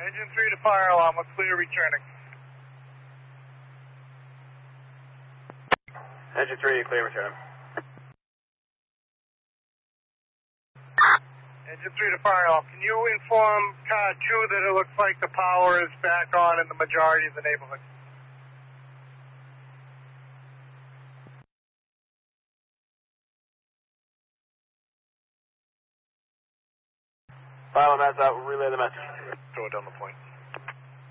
Engine 3 to fire alarm, we're clear returning. Engine 3, clear return. Engine 3 to fire alarm, can you inform car 2 that it looks like the power is back on in the majority of the neighborhood? Fire alarm, that's out, relay the message. Throw it down the point.